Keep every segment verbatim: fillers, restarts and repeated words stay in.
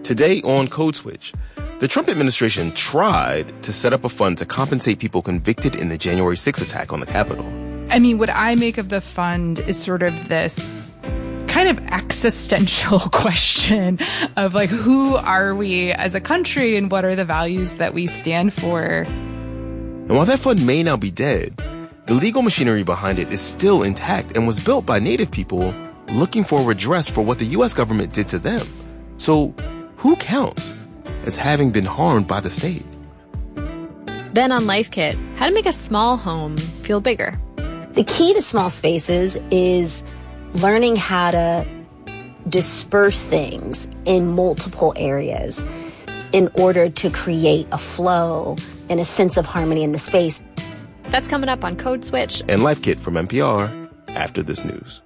Today on Code Switch, the Trump administration tried to set up a fund to compensate people convicted in the January sixth attack on the Capitol. I mean, what I make of the fund is sort of this kind of existential question of like, who are we as a country and what are the values that we stand for? And while that fund may now be dead, the legal machinery behind it is still intact and was built by Native people looking for redress for what the U S government did to them. So who counts as having been harmed by the state? Then on Life Kit, how to make a small home feel bigger. The key to small spaces is learning how to disperse things in multiple areas in order to create a flow and a sense of harmony in the space. That's coming up on Code Switch and Life Kit from N P R after this news.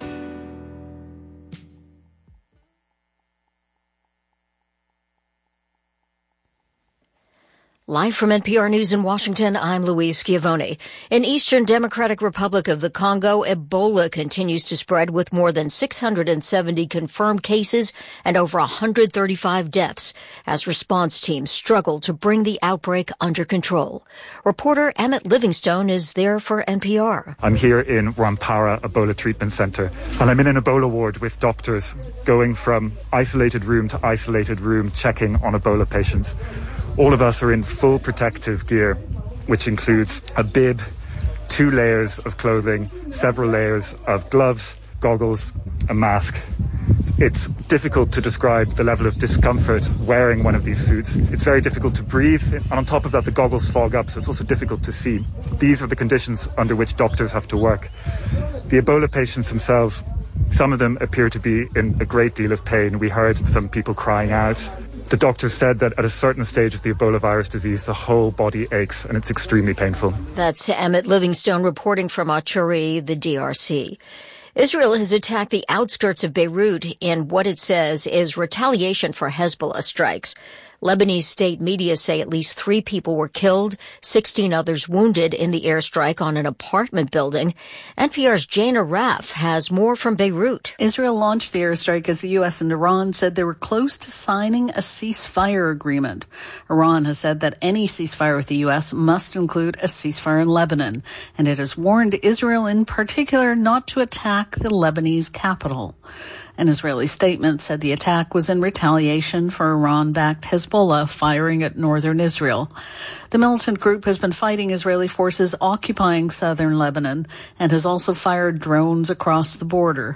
Live from N P R News in Washington, I'm Louise Schiavone. In Eastern Democratic Republic of the Congo, Ebola continues to spread with more than six hundred seventy confirmed cases and over one hundred thirty-five deaths as response teams struggle to bring the outbreak under control. Reporter Emmett Livingstone is there for N P R. I'm here in Rwampara Ebola Treatment Center, and I'm in an Ebola ward with doctors going from isolated room to isolated room checking on Ebola patients. All of us are in full protective gear, which includes a bib, two layers of clothing, several layers of gloves, goggles, a mask. It's difficult to describe the level of discomfort wearing one of these suits. It's very difficult to breathe, and on top of that, the goggles fog up, so it's also difficult to see. These are the conditions under which doctors have to work. The Ebola patients themselves, some of them appear to be in a great deal of pain. We heard some people crying out. The doctors said that at a certain stage of the Ebola virus disease, the whole body aches and it's extremely painful. That's Emmett Livingstone reporting from Achuri, the D R C. Israel has attacked the outskirts of Beirut in what it says is retaliation for Hezbollah strikes. Lebanese state media say at least three people were killed, sixteen others wounded in the airstrike on an apartment building. N P R's Jane Araf has more from Beirut. Israel launched the airstrike as the U S and Iran said they were close to signing a ceasefire agreement. Iran has said that any ceasefire with the U S must include a ceasefire in Lebanon, and it has warned Israel in particular not to attack the Lebanese capital. An Israeli statement said the attack was in retaliation for Iran-backed Hezbollah firing at northern Israel. The militant group has been fighting Israeli forces occupying southern Lebanon and has also fired drones across the border.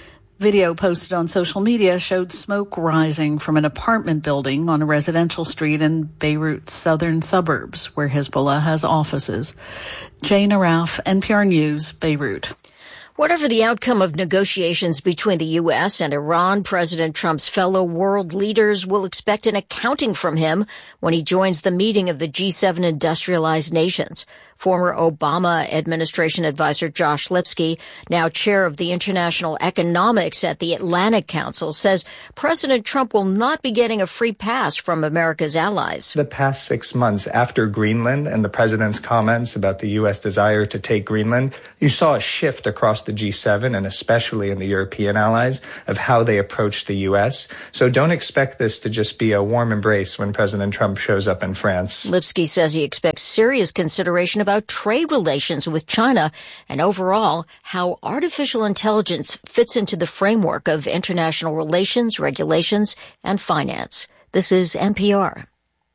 Video posted on social media showed smoke rising from an apartment building on a residential street in Beirut's southern suburbs, where Hezbollah has offices. Jane Araf, N P R News, Beirut. Whatever the outcome of negotiations between the U S and Iran, President Trump's fellow world leaders will expect an accounting from him when he joins the meeting of the G seven industrialized nations. Former Obama administration advisor Josh Lipsky, now chair of the International Economics at the Atlantic Council, says President Trump will not be getting a free pass from America's allies. The past six months after Greenland and the president's comments about the U S desire to take Greenland, you saw a shift across the G seven and especially in the European allies of how they approach the U S. So don't expect this to just be a warm embrace when President Trump shows up in France. Lipsky says he expects serious consideration about trade relations with China and overall how artificial intelligence fits into the framework of international relations, regulations, and finance. This is N P R.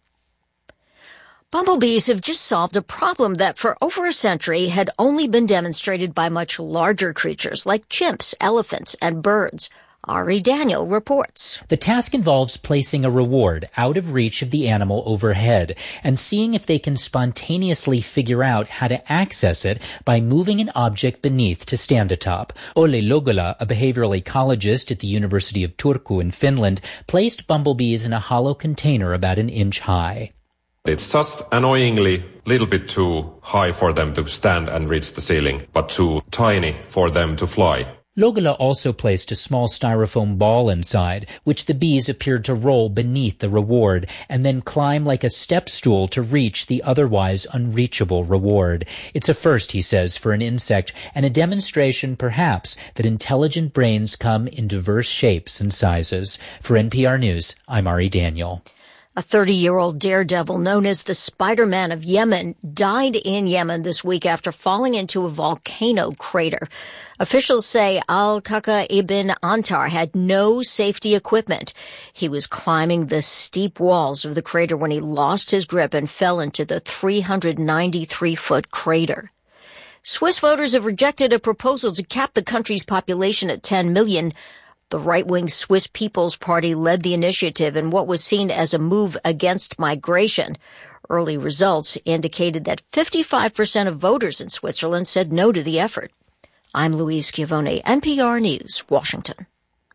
Bumblebees have just solved a problem that for over a century had only been demonstrated by much larger creatures like chimps, elephants, and birds. Ari Daniel reports. The task involves placing a reward out of reach of the animal overhead and seeing if they can spontaneously figure out how to access it by moving an object beneath to stand atop. Ole Logola, a behavioral ecologist at the University of Turku in Finland, placed bumblebees in a hollow container about an inch high. It's just annoyingly a little bit too high for them to stand and reach the ceiling, but too tiny for them to fly. Logala also placed a small styrofoam ball inside, which the bees appeared to roll beneath the reward and then climb like a step stool to reach the otherwise unreachable reward. It's a first, he says, for an insect, and a demonstration, perhaps, that intelligent brains come in diverse shapes and sizes. For N P R News, I'm Ari Daniel. A thirty-year-old daredevil known as the Spider-Man of Yemen died in Yemen this week after falling into a volcano crater. Officials say Al-Kaka ibn Antar had no safety equipment. He was climbing the steep walls of the crater when he lost his grip and fell into the three hundred ninety-three foot crater. Swiss voters have rejected a proposal to cap the country's population at ten million. The right-wing Swiss People's Party led the initiative in what was seen as a move against migration. Early results indicated that fifty-five percent of voters in Switzerland said no to the effort. I'm Louise Schiavone, N P R News, Washington.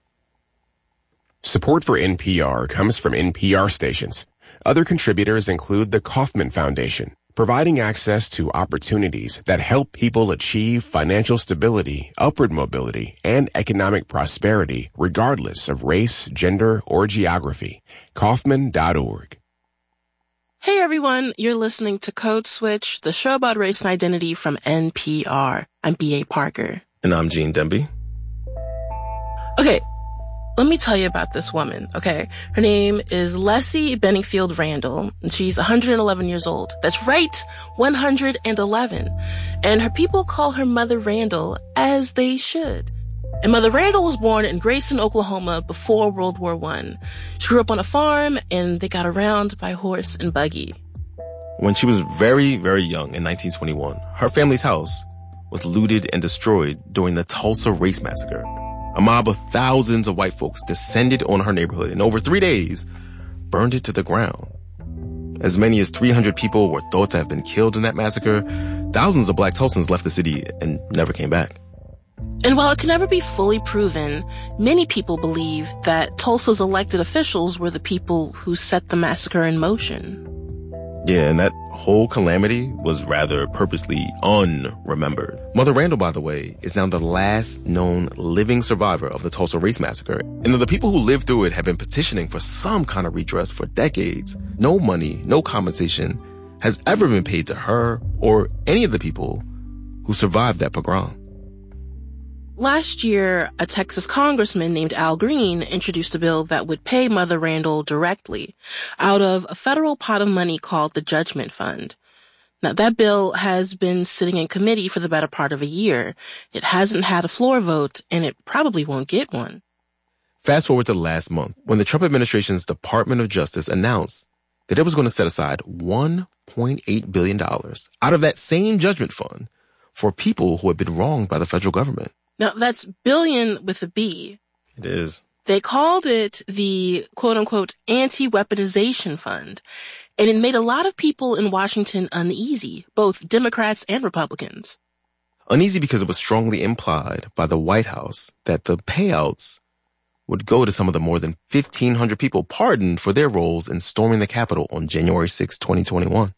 Support for N P R comes from N P R stations. Other contributors include the Kauffman Foundation, providing access to opportunities that help people achieve financial stability, upward mobility, and economic prosperity regardless of race, gender, or geography. Kauffman dot org. Hey everyone, you're listening to Code Switch, the show about race and identity from N P R. I'm B A Parker. And I'm Gene Demby. Okay, let me tell you about this woman, okay? Her name is Leslie Benningfield Randall, and she's one hundred eleven years old. That's right, one hundred eleven. And her people call her Mother Randall, as they should. And Mother Randall was born in Grayson, Oklahoma before World War One. She grew up on a farm, and they got around by horse and buggy. When she was very, very young in nineteen twenty-one, her family's house was looted and destroyed during the Tulsa Race Massacre. A mob of thousands of white folks descended on her neighborhood and over three days burned it to the ground. As many as three hundred people were thought to have been killed in that massacre. Thousands of black Tulsans left the city and never came back. And while it can never be fully proven, many people believe that Tulsa's elected officials were the people who set the massacre in motion. Yeah, and that whole calamity was rather purposely unremembered. Mother Randall, by the way, is now the last known living survivor of the Tulsa Race Massacre. And though the people who lived through it have been petitioning for some kind of redress for decades, no money, no compensation has ever been paid to her or any of the people who survived that pogrom. Last year, a Texas congressman named Al Green introduced a bill that would pay Mother Randall directly out of a federal pot of money called the Judgment Fund. Now, that bill has been sitting in committee for the better part of a year. It hasn't had a floor vote, and it probably won't get one. Fast forward to last month, when the Trump administration's Department of Justice announced that it was going to set aside one point eight billion dollars out of that same Judgment Fund for people who had been wronged by the federal government. Now, that's billion with a B. It is. They called it the quote-unquote anti-weaponization fund, and it made a lot of people in Washington uneasy, both Democrats and Republicans. Uneasy because it was strongly implied by the White House that the payouts would go to some of the more than fifteen hundred people pardoned for their roles in storming the Capitol on January sixth, twenty twenty-one.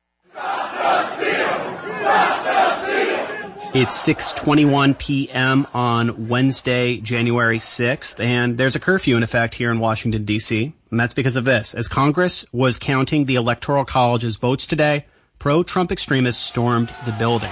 It's six twenty-one p.m. on Wednesday, January sixth, and there's a curfew in effect here in Washington, D C, and that's because of this. As Congress was counting the Electoral College's votes today, pro-Trump extremists stormed the building.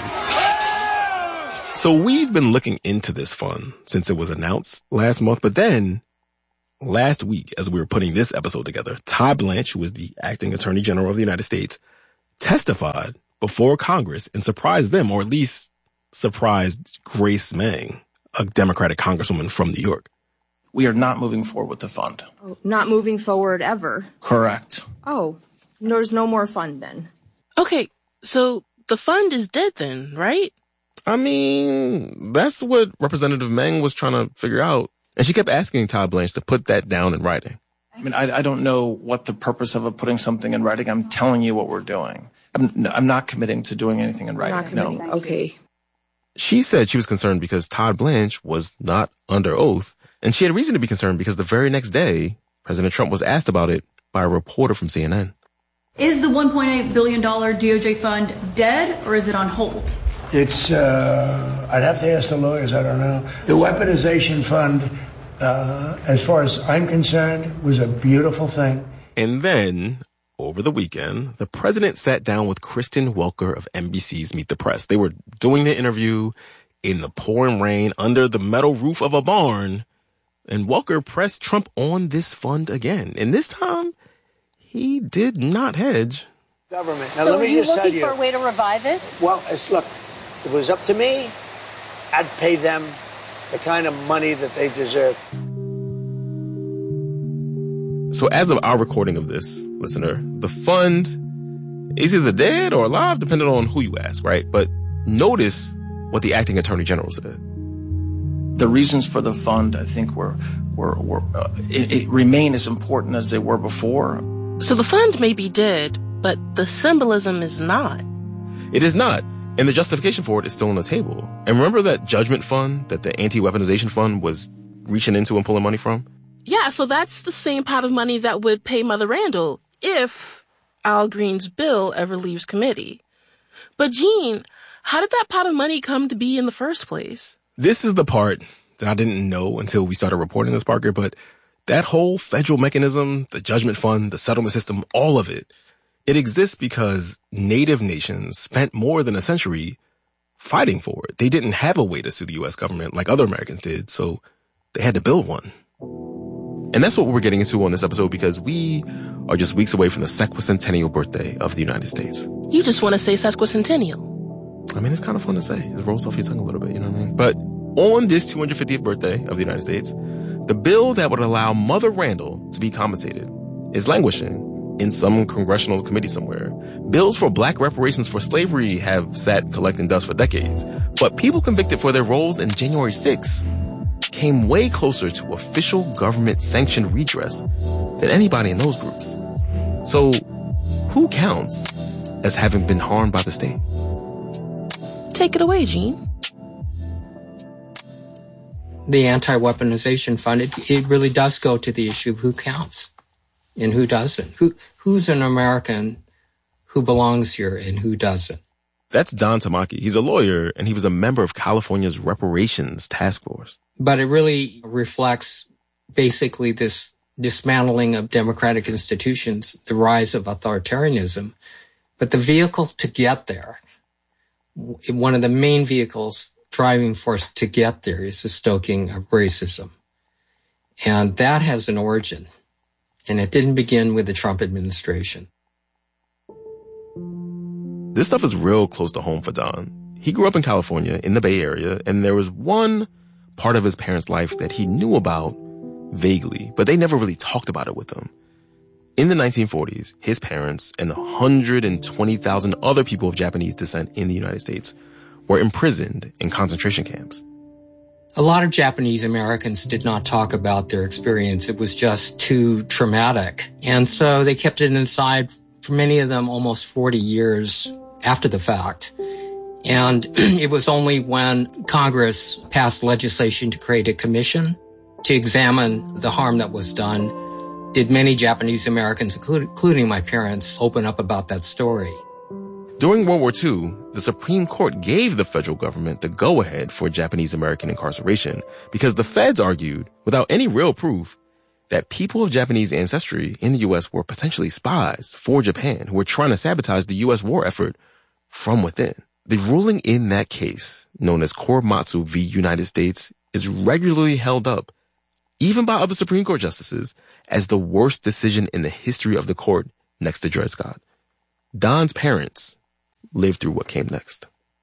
So we've been looking into this fund since it was announced last month, but then last week, as we were putting this episode together, Todd Blanche, who is the acting Attorney General of the United States, testified before Congress and surprised them, or at least surprised Grace Meng, a Democratic congresswoman from New York. We are not moving forward with the fund. Oh, not moving forward ever? Correct. Oh, there's no more fund then. Okay, so the fund is dead then, right? I mean, that's what Representative Meng was trying to figure out. And she kept asking Todd Blanche to put that down in writing. I mean, I, I don't know what the purpose of putting something in writing. I'm telling you what we're doing. I'm, I'm not committing to doing anything in writing. Not committing. No. Okay. She said she was concerned because Todd Blanche was not under oath, and she had reason to be concerned because the very next day, President Trump was asked about it by a reporter from C N N. Is the one point eight billion dollars D O J fund dead, or is it on hold? It's, uh, I'd have to ask the lawyers, I don't know. The weaponization fund, uh, as far as I'm concerned, was a beautiful thing. And then, over the weekend, the president sat down with Kristen Welker of N B C's Meet the Press. They were doing the interview in the pouring rain under the metal roof of a barn, and Welker pressed Trump on this fund again. And this time, he did not hedge. Government. Now, so let me are you just looking tell you, for a way to revive it? Well, it's, look, if it was up to me, I'd pay them the kind of money that they deserve. So as of our recording of this, listener, the fund is either dead or alive, depending on who you ask, right? But notice what the acting attorney general said. The reasons for the fund, I think, were, were, were uh, it, it remain as important as they were before. So the fund may be dead, but the symbolism is not. It is not. And the justification for it is still on the table. And remember that judgment fund that the anti-weaponization fund was reaching into and pulling money from? Yeah, so that's the same pot of money that would pay Mother Randall if Al Green's bill ever leaves committee. But Gene, how did that pot of money come to be in the first place? This is the part that I didn't know until we started reporting this, Parker, but that whole federal mechanism, the judgment fund, the settlement system, all of it, it exists because Native nations spent more than a century fighting for it. They didn't have a way to sue the U S government like other Americans did, so they had to build one. And that's what we're getting into on this episode because we are just weeks away from the sesquicentennial birthday of the United States. You just want to say sesquicentennial. I mean, it's kind of fun to say. It rolls off your tongue a little bit, you know what I mean? But on this two hundred fiftieth birthday of the United States, the bill that would allow Mother Randall to be compensated is languishing in some congressional committee somewhere. Bills for black reparations for slavery have sat collecting dust for decades. But people convicted for their roles in January sixth came way closer to official government-sanctioned redress than anybody in those groups. So who counts as having been harmed by the state? Take it away, Gene. The anti-weaponization fund, it, it really does go to the issue of who counts and who doesn't. Who Who's an American who belongs here and who doesn't? That's Don Tamaki. He's a lawyer, and he was a member of California's reparations task force. But it really reflects basically this dismantling of democratic institutions, the rise of authoritarianism. But the vehicle to get there, one of the main vehicles driving force to get there is the stoking of racism. And that has an origin. And it didn't begin with the Trump administration. This stuff is real close to home for Don. He grew up in California, in the Bay Area, and there was one part of his parents' life that he knew about vaguely, but they never really talked about it with him. In the nineteen forties, his parents and one hundred twenty thousand other people of Japanese descent in the United States were imprisoned in concentration camps. A lot of Japanese Americans did not talk about their experience. It was just too traumatic. And so they kept it inside for many of them almost forty years after the fact. And it was only when Congress passed legislation to create a commission to examine the harm that was done did many Japanese Americans, including my parents, open up about that story. During World War Two, the Supreme Court gave the federal government the go-ahead for Japanese American incarceration because the feds argued, without any real proof, that people of Japanese ancestry in the U S were potentially spies for Japan who were trying to sabotage the U S war effort from within. The ruling in that case, known as Korematsu v. United States, is regularly held up, even by other Supreme Court justices, as the worst decision in the history of the court next to Dred Scott. Don's parents lived through what came next.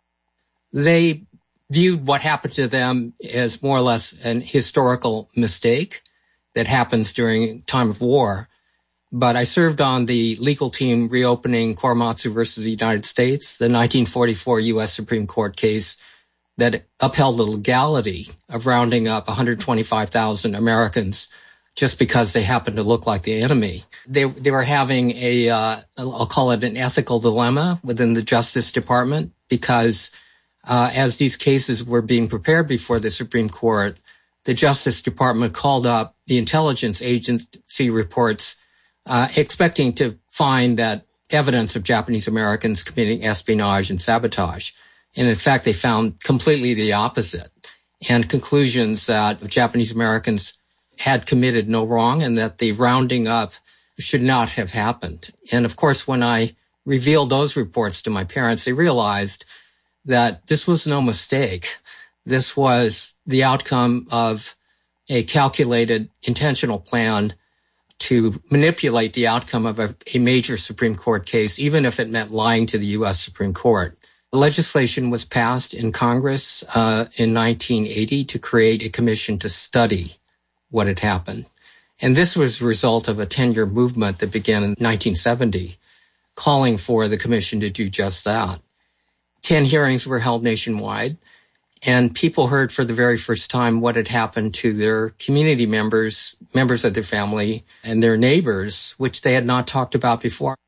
They viewed what happened to them as more or less an historical mistake that happens during time of war. But I served on the legal team reopening Korematsu versus the United States, the nineteen forty-four U S Supreme Court case that upheld the legality of rounding up one hundred twenty-five thousand Americans just because they happened to look like the enemy. They they were having a, uh, I'll call it an ethical dilemma within the Justice Department because uh, as these cases were being prepared before the Supreme Court, the Justice Department called up the intelligence agency reports uh, expecting to find that evidence of Japanese Americans committing espionage and sabotage. And in fact, they found completely the opposite, and conclusions that Japanese Americans had committed no wrong and that the rounding up should not have happened. And of course, when I revealed those reports to my parents, they realized that this was no mistake. This was the outcome of a calculated, intentional plan to manipulate the outcome of a, a major Supreme Court case, even if it meant lying to the U S Supreme Court. Legislation was passed in Congress uh, in nineteen eighty to create a commission to study what had happened. And this was a result of a ten-year movement that began in nineteen seventy, calling for the commission to do just that. Ten hearings were held nationwide, and people heard for the very first time what had happened to their community members, members of their family, and their neighbors, which they had not talked about before.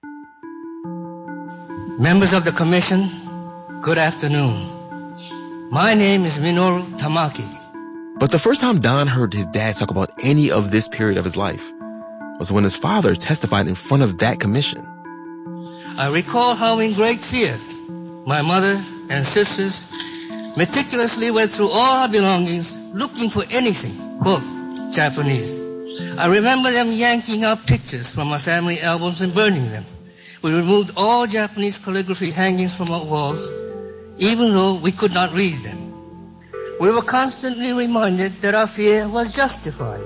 Members of the Commission, good afternoon. My name is Minoru Tamaki. But the first time Don heard his dad talk about any of this period of his life was when his father testified in front of that commission. I recall how in great fear my mother and sisters meticulously went through all our belongings looking for anything, quote, Japanese. I remember them yanking out pictures from our family albums and burning them. We removed all Japanese calligraphy hangings from our walls, even though we could not read them. We were constantly reminded that our fear was justified.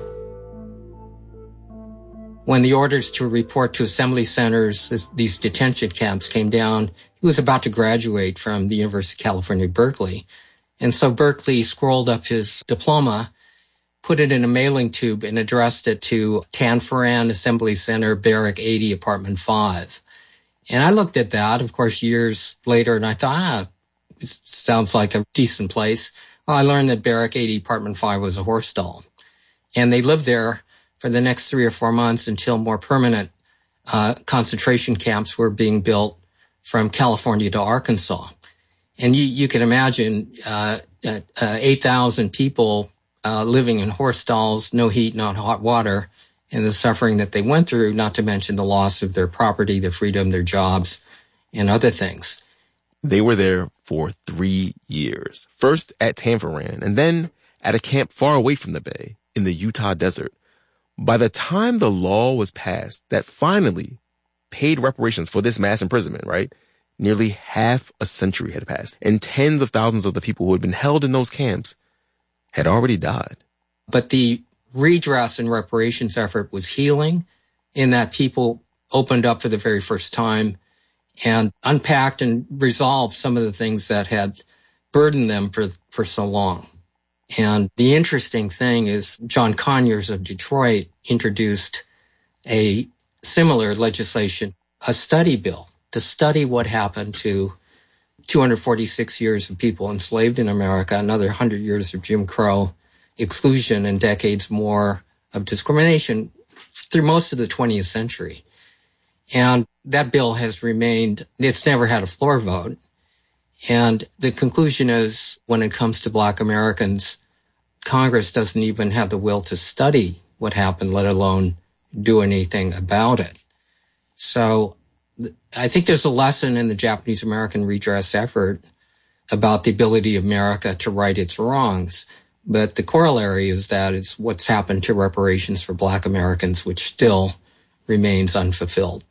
When the orders to report to assembly centers, this, these detention camps came down, he was about to graduate from the University of California, Berkeley. And so Berkeley scrolled up his diploma, put it in a mailing tube, and addressed it to Tanforan Assembly Center, Barrack eighty, Apartment five. And I looked at that, of course, years later, and I thought, ah, it sounds like a decent place. Well, I learned that Barrack eighty, Apartment five was a horse stall. And they lived there for the next three or four months until more permanent uh, concentration camps were being built from California to Arkansas. And you, you can imagine uh, uh, eight thousand people uh, living in horse stalls, no heat, no hot water, and the suffering that they went through, not to mention the loss of their property, their freedom, their jobs, and other things. They were there for three years. First at Tanforan, and then at a camp far away from the bay in the Utah desert. By the time the law was passed that finally paid reparations for this mass imprisonment, right, nearly half a century had passed, and tens of thousands of the people who had been held in those camps had already died. But the redress and reparations effort was healing in that people opened up for the very first time and unpacked and resolved some of the things that had burdened them for, for so long. And the interesting thing is John Conyers of Detroit introduced a similar legislation, a study bill, to study what happened to two hundred forty-six years of people enslaved in America, another one hundred years of Jim Crow exclusion, and decades more of discrimination through most of the twentieth century. And that bill has remained, it's never had a floor vote. And the conclusion is, when it comes to Black Americans, Congress doesn't even have the will to study what happened, let alone do anything about it. So I think there's a lesson in the Japanese American redress effort about the ability of America to right its wrongs. But the corollary is that it's what's happened to reparations for Black Americans, which still remains unfulfilled.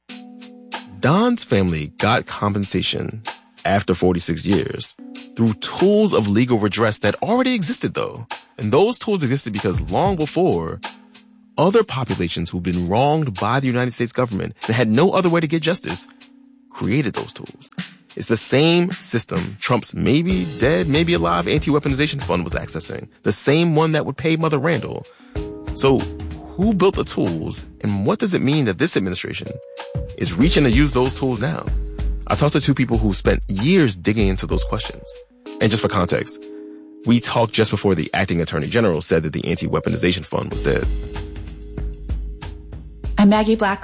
Don's family got compensation after forty-six years through tools of legal redress that already existed, though. And those tools existed because long before, other populations who'd been wronged by the United States government and had no other way to get justice created those tools. It's the same system Trump's maybe dead, maybe alive anti-weaponization fund was accessing. The same one that would pay Mother Randall. So who built the tools, and what does it mean that this administration is reaching to use those tools now? I talked to two people who spent years digging into those questions. And just for context, we talked just before the acting attorney general said that the anti-weaponization fund was dead. I'm Maggie Black,